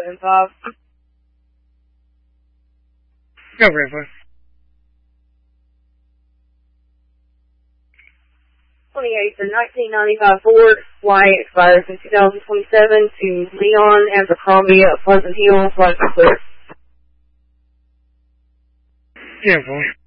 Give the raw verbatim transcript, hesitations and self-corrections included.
and five. Go for it, boy. twenty-eighth of nineteen ninety-five Ford, Y expires in two thousand twenty-seven to Leon Abercrombie at Pleasant Hill, flight clear. Yeah, boy.